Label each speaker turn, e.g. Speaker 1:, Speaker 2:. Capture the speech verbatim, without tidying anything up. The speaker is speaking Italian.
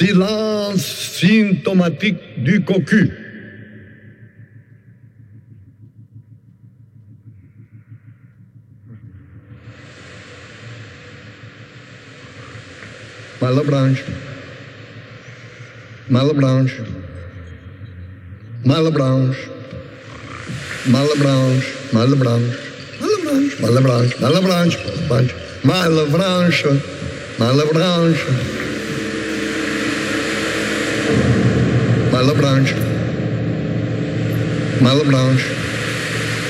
Speaker 1: Silence symptomatique du cocu. Malebranche. Malebranche. Malebranche. Malebranche. Malebranche. Malebranche. Malebranche. Malebranche. Malebranche. Malebranche. Malebranche. Malebranche.